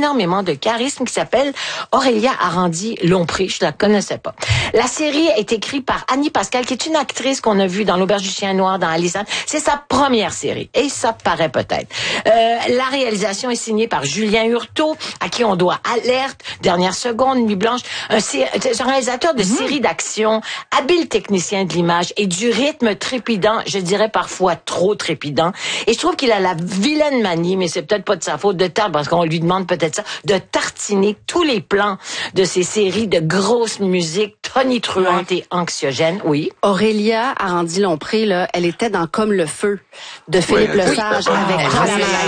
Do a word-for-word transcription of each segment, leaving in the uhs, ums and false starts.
énormément de charisme qui s'appelle Aurélia Arandi-Lompré. Je la connaissais pas. La série est écrite par Annie Pascal, qui est une actrice qu'on a vue dans L'Auberge du Chien Noir, dans Alison. C'est sa première série. Et ça paraît peut-être. Euh, la réalisation est signée par Julien Hurtaud, à qui on doit Alerte, Dernière seconde, Nuit blanche. Un, un réalisateur de mmh. séries d'action, habile technicien de l'image et du rythme trépidant, je dirais parfois trop trépidant. Et je trouve qu'il a la vilaine manie, mais c'est peut-être pas de sa faute, de tard, parce qu'on lui demande peut-être ça, de tartiner tous les plans de ces séries de grosses musiques tonitruantes ouais. et anxiogènes. Oui. Aurélia Arandi-Lompré, là, elle était dans Comme le feu de Philippe oui, Lesage oui. avec ah,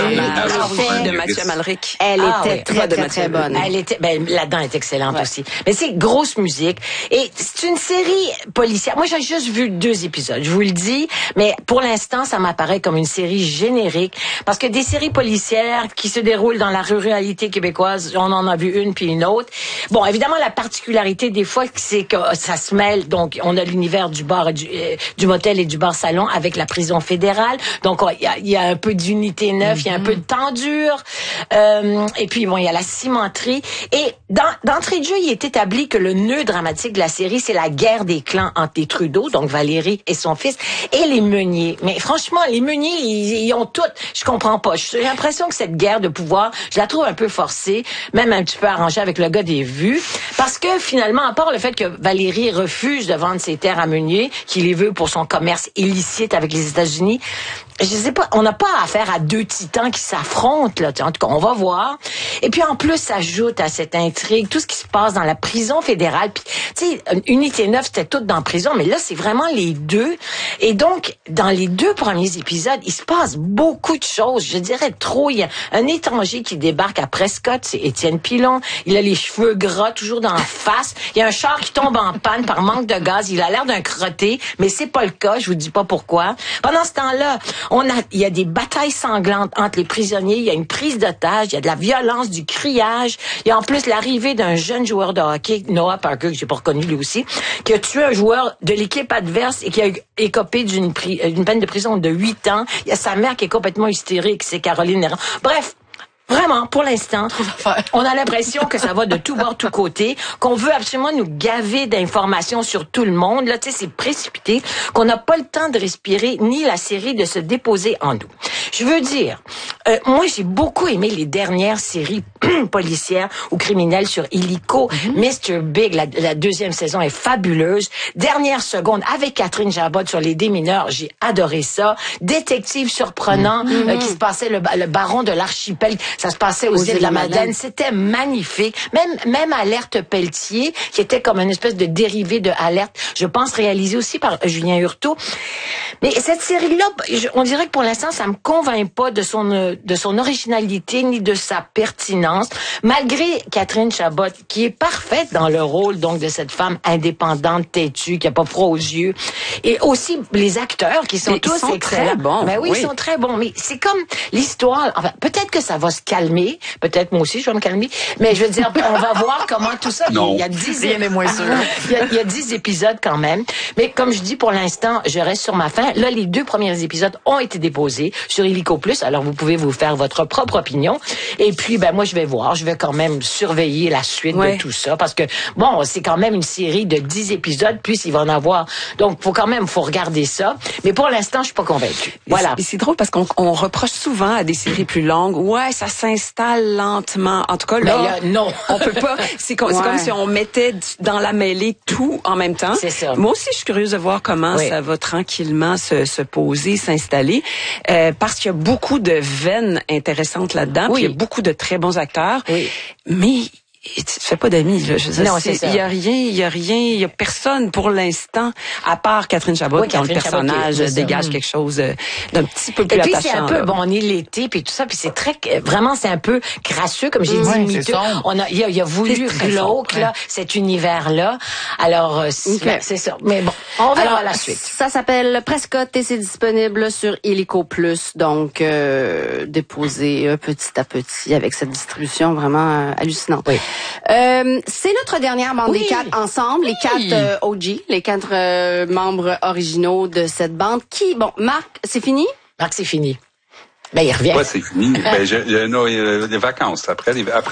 Jean de Mathieu Amalric. Elle ah, était oui. très, très, très bonne. Elle était, ben, là-dedans, elle est excellente ouais. aussi. Mais c'est grosse musique. Et c'est une série policière. Moi, j'ai juste vu deux épisodes, je vous le dis. Mais pour l'instant, ça m'apparaît comme une série générique. Parce que des séries policières qui se déroulent dans la ruralité québécoise, on en a vu une puis une autre. Bon, évidemment, la particularité des fois, c'est que ça se mêle. Donc, on a l'univers du bar, du, euh, du motel et du bar-salon avec la prison fédérale. Donc, il y, y a un peu d'unité neuve, il mm-hmm. y a un peu de temps dur. Euh, et puis, bon, il y a la cimenterie. Et dans, d'entrée de jeu, il est établi que le nœud dramatique de la série, c'est la guerre des clans entre les Trudeau, donc Valérie et son fils, et les Meunier. Mais franchement, les Meunier, ils, ils ont tout. Je comprends pas. J'ai l'impression que cette guerre de pouvoir, je la trouve un peu forcée, même un petit peu arrangée avec le gars des vues. Parce que finalement, à part le fait que Valérie refuse de vendre ses terres à Meunier, qu'il les veut pour son commerce illicite avec les États-Unis, je sais pas, on n'a pas affaire à deux titans qui s'affrontent, là. En tout cas, on va voir. Et puis, en plus, s'ajoute à cette intrigue tout ce qui se passe dans la prison fédérale. Puis, tu sais, Unité neuf, c'était tout dans la prison, mais là, c'est vraiment les deux. Et donc, dans les deux premiers épisodes, il se passe beaucoup de choses. Je dirais trop. Il y a un étranger qui débarque à Prescott, c'est Étienne Pilon. Il a les cheveux gras, toujours dans la face. Il y a un char qui tombe en panne par manque de gaz. Il a l'air d'un crotté, mais c'est pas le cas. Je vous dis pas pourquoi. Pendant ce temps-là, On a, il y a des batailles sanglantes entre les prisonniers, il y a une prise d'otage, il y a de la violence, du criage. Il y a en plus l'arrivée d'un jeune joueur de hockey, Noah Parker, que j'ai pas reconnu lui aussi, qui a tué un joueur de l'équipe adverse et qui a écopé d'une, pri- d'une peine de prison de huit ans. Il y a sa mère qui est complètement hystérique, c'est Caroline Néran. Bref. Vraiment, pour l'instant, on a l'impression que ça va de tout bord, tout côté, qu'on veut absolument nous gaver d'informations sur tout le monde. Là, tu sais, c'est précipité, qu'on n'a pas le temps de respirer, ni la série de se déposer en nous. Je veux dire, euh, moi, j'ai beaucoup aimé les dernières séries policières ou criminelles sur Illico. Mm-hmm. mister Big, la, la deuxième saison est fabuleuse. Dernière seconde, avec Catherine Jabot sur les démineurs, j'ai adoré ça. Détective surprenant, mm-hmm. euh, qui se passait le, le baron de l'archipel. Ça se passait aux, aux îles de la Madeleine. C'était magnifique. Même, même Alerte Pelletier, qui était comme une espèce de dérivé de Alerte, je pense réalisé aussi par Julien Hurtaud. Mais cette série-là, on dirait que pour l'instant, ça me convainc pas de son, de son originalité ni de sa pertinence. Malgré Catherine Chabot, qui est parfaite dans le rôle, donc, de cette femme indépendante, têtue, qui a pas froid aux yeux. Et aussi, les acteurs, qui sont mais tous ils sont excellents. Très bons. Ben oui, oui, ils sont très bons. Mais c'est comme l'histoire, enfin, peut-être que ça va se calmer. Peut-être moi aussi, je vais me calmer. Mais je veux dire, on va voir comment tout ça... Non. Il y a dix, Rien n'est moins sûr. il, y a, il y a dix épisodes quand même. Mais comme je dis, pour l'instant, je reste sur ma faim. Là, les deux premiers épisodes ont été déposés sur Illico Plus. Alors, vous pouvez vous faire votre propre opinion. Et puis, ben moi, je vais voir. Je vais quand même surveiller la suite ouais. de tout ça. Parce que, bon, c'est quand même une série de dix épisodes, puis il va en avoir. Donc, faut quand même, faut regarder ça. Mais pour l'instant, je suis pas convaincue. Voilà. Et c'est drôle parce qu'on on reproche souvent à des séries plus longues. Ouais, ça s'installe lentement. En tout cas, là, là non. on peut pas. C'est comme, ouais. c'est comme si on mettait dans la mêlée tout en même temps. C'est ça. Moi aussi, je suis curieuse de voir comment oui. ça va tranquillement se, se poser, s'installer. Euh, parce qu'il y a beaucoup de veines intéressantes là-dedans. Oui. Puis il y a beaucoup de très bons acteurs. Oui. Mais tu te fais pas d'amis, là. Je veux dire, non, c'est ça. Il y a rien, il y a rien, il y a personne pour l'instant, à part Catherine Chabot, oui, qui, Catherine le personnage, Chabot, dégage quelque chose d'un petit peu plus attachant. Et puis, attachant, c'est un peu, là. bon, on est l'été, puis tout ça, puis c'est très, vraiment, c'est un peu crasseux, comme j'ai mmh, dit, miteux. On a, il a, il a voulu glauque, là, ouais. cet univers-là. Alors, c'est, okay. c'est ça. Mais bon, on verra Alors, la suite. Ça s'appelle Prescott et c'est disponible sur Illico Plus. Donc, euh, déposé euh, petit à petit avec cette distribution vraiment euh, hallucinante. Oui. Euh, c'est notre dernière bande oui. des quatre ensemble, oui. les quatre euh, O G, les quatre euh, membres originaux de cette bande. Qui, bon, Marc, c'est fini? Marc, c'est fini. Ben, il revient. Ouais, c'est fini. ben, j'ai, j'ai, non, il y a des vacances après. Les, après